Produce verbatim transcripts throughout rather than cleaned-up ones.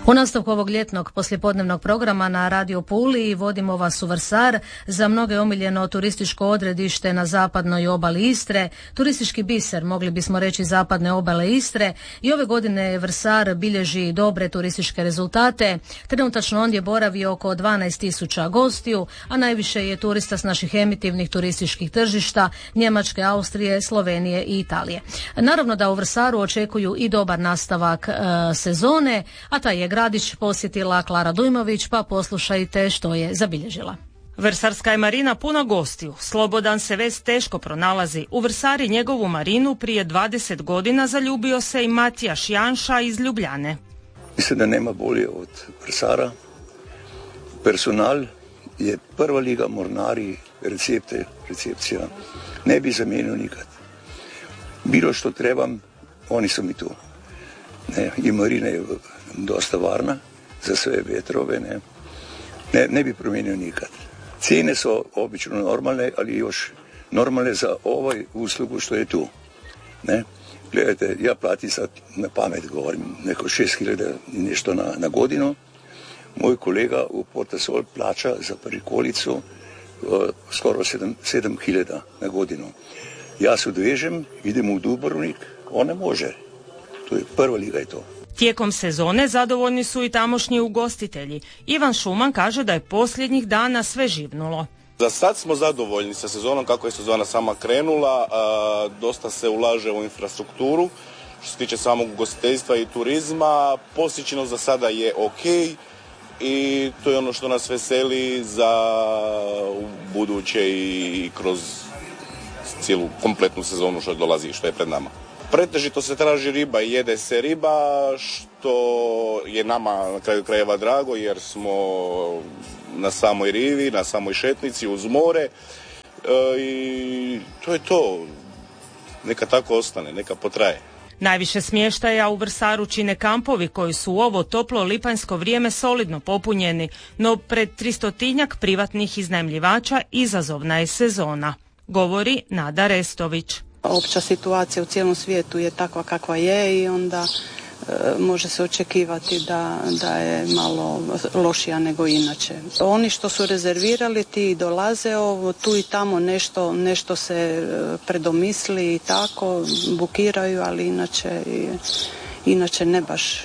U nastavku ovog ljetnog poslijepodnevnog programa na Radio Puli vodimo vas u Vrsar, za mnoge omiljeno turističko odredište na zapadnoj obali Istre, turistički biser, mogli bismo reći zapadne obale Istre, i ove godine Vrsar bilježi dobre turističke rezultate. Trenutačno ondje boravi oko dvanaest tisuća gostiju, a najviše je turista s naših emitivnih turističkih tržišta Njemačke, Austrije, Slovenije i Italije. Naravno da u Vrsaru očekuju i dobar nastavak e, sezone, a taj je gradić posjetila Klara Dujmović, pa poslušajte što je zabilježila. Vrsarska je marina puna gostiju. Slobodan se vez teško pronalazi. U Vrsari njegovu marinu prije dvadeset godina zaljubio se i Matijaš Janša iz Ljubljane. Mislim da nema bolje od Vrsara. Personal je prva liga, mornari, recepte, recepcija. Ne bi zamenil nikad. Bilo što trebam, oni su mi tu. Ne, i marina je dosta varna za sve vetrove. Ne, ne, ne bi promijenio nikad. Cijene su obično normalne, ali još normalne za ovaj uslugu što je tu. Ne? Gledajte, ja platim sad na pamet, govorim, neko šest hiljada nešto na, na godinu. Moj kolega u Portasol plaća za prikolicu uh, skoro sedam hiljada na godinu. Ja se odvežem, idem u Dubrovnik, on ne može. To je prva liga je to. Tijekom sezone zadovoljni su i tamošnji ugostitelji. Ivan Šuman kaže da je posljednjih dana sve živnulo. Za sad smo zadovoljni sa sezonom kako je sezona sama krenula. A, dosta se ulaže u infrastrukturu. Što se tiče samog ugostiteljstva i turizma, posjećenost za sada je ok i to je ono što nas veseli za buduće i kroz cijelu kompletnu sezonu što dolazi, što je pred nama. Pretežito se traži riba i jede se riba, što je nama na kraju krajeva drago jer smo na samoj rivi, na samoj šetnici, uz more e, i to je to. Neka tako ostane, neka potraje. Najviše smještaja u Vrsaru čine kampovi koji su u ovo toplo lipanjsko vrijeme solidno popunjeni, no pred tristotinjak privatnih iznajmljivača izazovna je sezona, govori Nada Restović. Opća situacija u cijelom svijetu je takva kakva je i onda e, može se očekivati da, da je malo lošija nego inače. Oni što su rezervirali ti dolaze, ovo, tu i tamo nešto, nešto se predomisli i tako, bukiraju, ali inače, inače ne baš.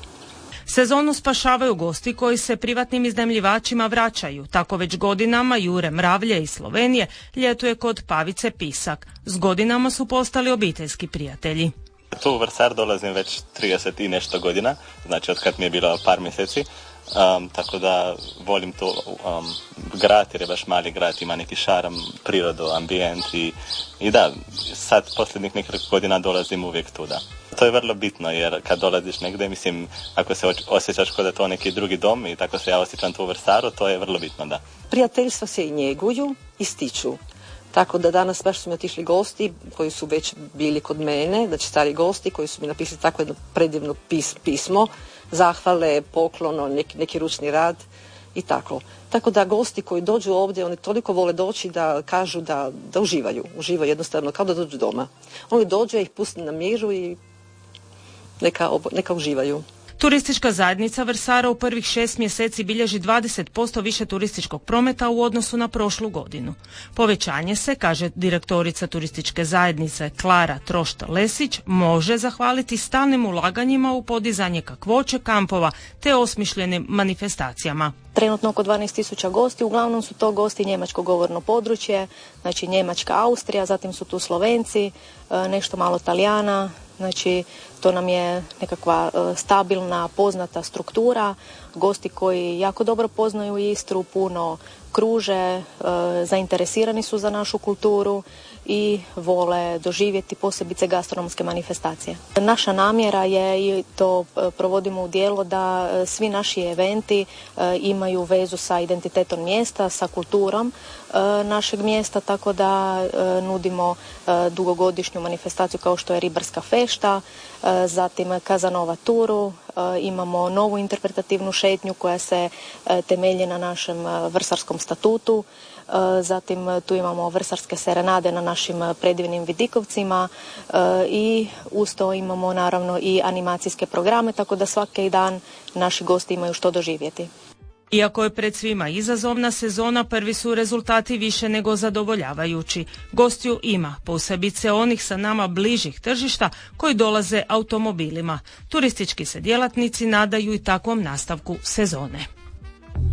Sezonu spašavaju gosti koji se privatnim iznajmljivačima vraćaju. Tako već godinama Jure Mravlje iz Slovenije ljetuje kod Pavice Pisak. S godinama su postali obiteljski prijatelji. Tu u Vrsar dolazim već trideset i nešto godina, znači od kad mi je bilo par mjeseci. Um, tako da volim to um, grad jer je baš mali grad, ima neki šaram, prirodu, ambijent i, i da, sad posljednjih nekoliko godina dolazim uvijek tu, da. To je vrlo bitno jer kad dolaziš negdje, mislim, ako se osjećaš kao da je to neki drugi dom i tako se ja osjećam tu u Vrsaru, to je vrlo bitno, da. Prijateljstva se i njeguju i stiču. Tako da danas baš su mi otišli gosti koji su već bili kod mene, znači stari gosti koji su mi napisali tako jedno predivno pis, pismo, zahvale, poklono, neki, neki ručni rad i tako. Tako da gosti koji dođu ovdje, oni toliko vole doći da kažu da, da uživaju, uživaju jednostavno kao da dođu doma. Oni dođu, ja ih pustim na miru i neka, neka uživaju. Turistička zajednica Vrsara u prvih šest mjeseci bilježi dvadeset posto više turističkog prometa u odnosu na prošlu godinu. Povećanje se, kaže direktorica turističke zajednice Klara Trošt-Lesić, može zahvaliti stalnim ulaganjima u podizanje kakvoće kampova te osmišljenim manifestacijama. Trenutno oko dvanaest tisuća gosti, uglavnom su to gosti njemačko govorno područje, znači Njemačka, Austrija, zatim su tu Slovenci, nešto malo Talijana, znači to nam je nekakva stabilna, poznata struktura, gosti koji jako dobro poznaju Istru, puno kruže, zainteresirani su za našu kulturu i vole doživjeti posebice gastronomske manifestacije. Naša namjera je, i to provodimo u djelo, da svi naši eventi imaju vezu sa identitetom mjesta, sa kulturom našeg mjesta, tako da nudimo dugogodišnju manifestaciju kao što je Ribarska fešta, zatim Kazanova turu, imamo novu interpretativnu šetnju koja se temelji na našem vrsarskom statutu. Zatim tu imamo vrsarske serenade na našim predivnim vidikovcima i uz to imamo naravno i animacijske programe, tako da svaki dan naši gosti imaju što doživjeti. Iako je pred svima izazovna sezona, prvi su rezultati više nego zadovoljavajući. Gostiju ima, posebice onih sa nama bližih tržišta koji dolaze automobilima. Turistički se djelatnici nadaju i takvom nastavku sezone.